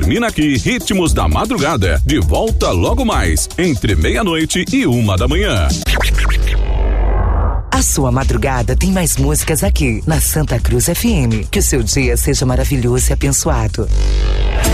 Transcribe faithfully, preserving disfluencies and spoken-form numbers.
Termina aqui Ritmos da Madrugada. De volta logo mais, entre meia-noite e uma da manhã. A sua madrugada tem mais músicas aqui na Santa Cruz F M. Que o seu dia seja maravilhoso e abençoado.